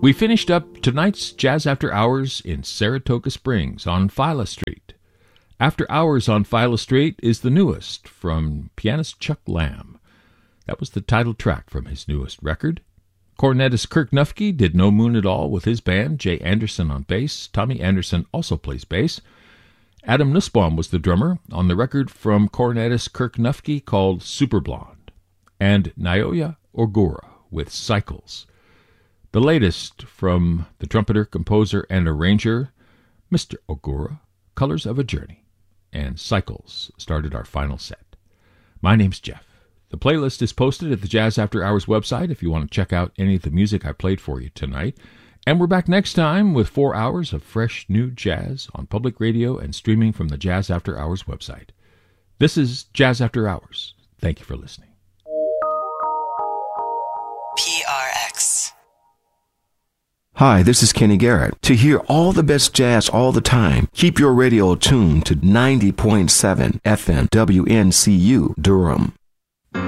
We finished up tonight's Jazz After Hours in Saratoga Springs on Phyla Street. After Hours on Phyla Street is the newest from pianist Chuck Lamb. That was the title track from his newest record. Cornetist Kirk Nufke did No Moon at All with his band, Jay Anderson on bass. Tommy Anderson also plays bass. Adam Nussbaum was the drummer on the record from cornetist Kirk Nufke called Super Blonde. And Naoya Ogura with Cycles. The latest from the trumpeter, composer, and arranger, Mr. Ogura, Colors of a Journey. And Cycles started our final set. My name's Jeff. The playlist is posted at the Jazz After Hours website if you want to check out any of the music I played for you tonight. And we're back next time with 4 hours of fresh new jazz on public radio and streaming from the Jazz After Hours website. This is Jazz After Hours. Thank you for listening. PRX. Hi, this is Kenny Garrett. To hear all the best jazz all the time, keep your radio tuned to 90.7 FM WNCU Durham.